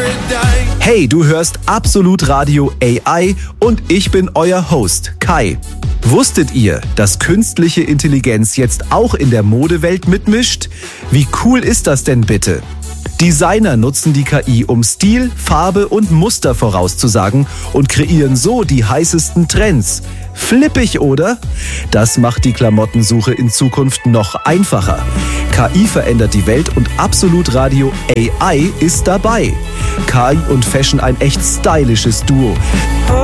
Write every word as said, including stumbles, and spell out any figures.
Hey, du hörst Absolut Radio A I und ich bin euer Host, Kai. Wusstet ihr, dass künstliche Intelligenz jetzt auch in der Modewelt mitmischt? Wie cool ist das denn bitte? Designer nutzen die K I, um Stil, Farbe und Muster vorauszusagen und kreieren so die heißesten Trends. Flippig, oder? Das macht die Klamottensuche in Zukunft noch einfacher. K I verändert die Welt und Absolut Radio A I ist dabei. K I und Fashion, ein echt stylisches Duo.